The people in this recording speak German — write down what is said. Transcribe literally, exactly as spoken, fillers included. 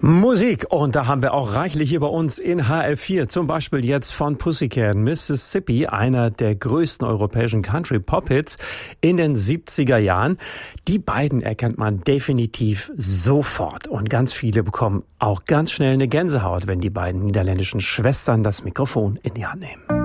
Musik, und da haben wir auch reichlich hier bei uns in H F vier, zum Beispiel jetzt von Pussycat, Mississippi, einer der größten europäischen Country-Pop-Hits in den siebziger Jahren. Die beiden erkennt man definitiv sofort, und ganz viele bekommen auch ganz schnell eine Gänsehaut, wenn die beiden niederländischen Schwestern das Mikrofon in die Hand nehmen.